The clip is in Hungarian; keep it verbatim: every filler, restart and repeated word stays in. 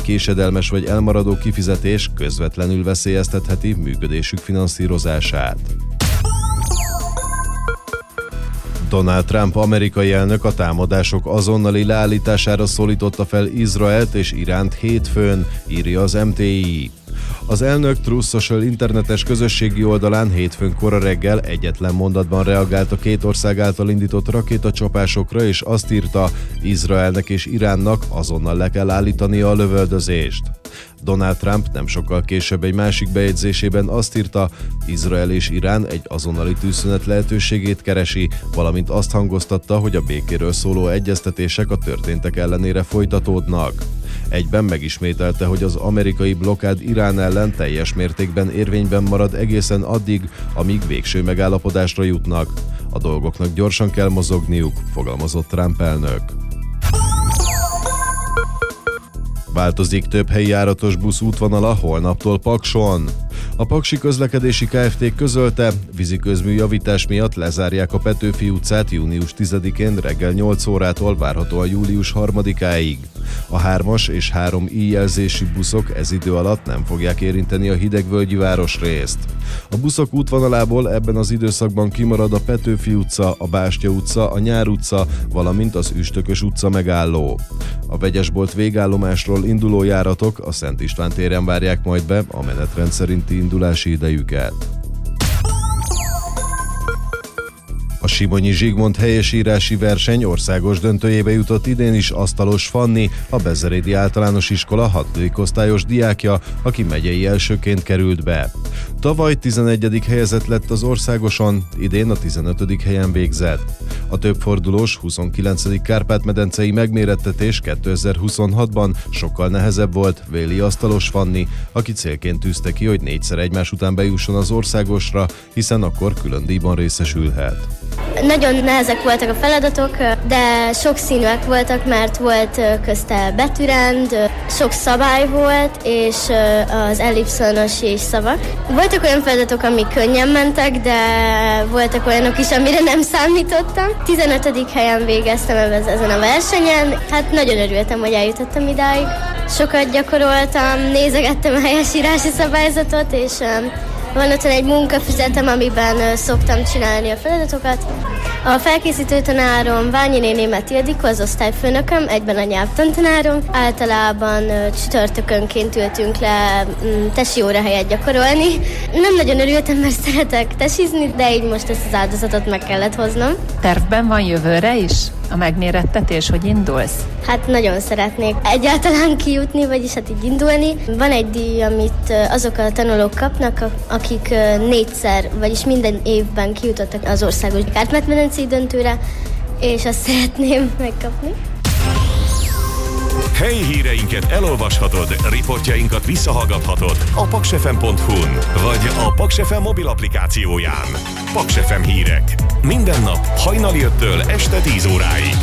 késedelmes vagy elmaradó kifizetés közvetlenül veszélyeztetheti működésük finanszírozását. Donald Trump amerikai elnök a támadások azonnali leállítására szólította fel Izraelt és Iránt hétfőn, írja az em té i. Az elnök Truth Social internetes közösségi oldalán hétfőn kora reggel egyetlen mondatban reagált a két ország által indított rakétacsapásokra, és azt írta, Izraelnek és Iránnak azonnal le kell állítania a lövöldözést. Donald Trump nem sokkal később egy másik bejegyzésében azt írta, Izrael és Irán egy azonnali tűzszünet lehetőségét keresi, valamint azt hangoztatta, hogy a békéről szóló egyeztetések a történtek ellenére folytatódnak. Egyben megismételte, hogy az amerikai blokkád Irán ellen teljes mértékben érvényben marad egészen addig, amíg végső megállapodásra jutnak. A dolgoknak gyorsan kell mozogniuk, fogalmazott Trump elnök. Változik több helyi járatos busz útvonala holnaptól Pakson. A Paksi Közlekedési Kft. Közölte, víziközmű javítás miatt lezárják a Petőfi utcát június tizedikén reggel nyolc órától várhatóan július harmadikáig. A hármas és három i jelzésű buszok ez idő alatt nem fogják érinteni a Hidegvölgyi városrészt. A buszok útvonalából ebben az időszakban kimarad a Petőfi utca, a Bástya utca, a Nyár utca, valamint az Üstökös utca megálló. A Vegyesbolt végállomásról induló járatok a Szent István téren várják majd be a menetrend szerinti indulási idejüket. A Simonyi Zsigmond helyesírási verseny országos döntőjébe jutott idén is Asztalos Fanni, a Bezerédi Általános Iskola hatodik osztályos diákja, aki megyei elsőként került be. Tavaly tizenegyedik helyezett lett az országoson, idén a tizenötödik helyen végzett. A többfordulós huszonkilencedik Kárpát-medencei megmérettetés kétezer-huszonhatban sokkal nehezebb volt, véli Asztalos Fanni, aki célként tűzte ki, hogy négyszer egymás után bejusson az országosra, hiszen akkor külön díjban részesülhet. Nagyon nehezek voltak a feladatok, de sokszínűek voltak, mert volt közte betűrend, sok szabály volt, és az ellipszonos és szavak. Voltak olyan feladatok, amik könnyen mentek, de voltak olyanok is, amire nem számítottam. tizenötödik helyen végeztem ezen a versenyen. Hát nagyon örültem, hogy eljutottam idáig. Sokat gyakoroltam, nézegettem a helyesírási szabályzatot, és van otthon egy munkafüzetem, amiben szoktam csinálni a feladatokat. A felkészítő tanárom Ványi néni Meti Ildikó, az osztályfőnököm, egyben a nyelvtantanárom. Általában csütörtökönként ültünk le tesi óra helyett gyakorolni. Nem nagyon örültem, mert szeretek tesizni, de így most ezt az áldozatot meg kellett hoznom. Tervben van jövőre is a megmérettetés, hogy indulsz? Hát nagyon szeretnék egyáltalán kijutni, vagyis hát így indulni. Van egy díj, amit azok a tanulók kapnak, akik négyszer, vagyis minden évben kijutottak az országos Kárpát-medencei döntőre, és azt szeretném megkapni. Helyi híreinket elolvashatod, riportjainkat visszahallgathatod a paksfm pont hu-n, vagy a Paks ef em mobil applikációján. Paks ef em hírek. Minden nap hajnali öttől este tíz óráig.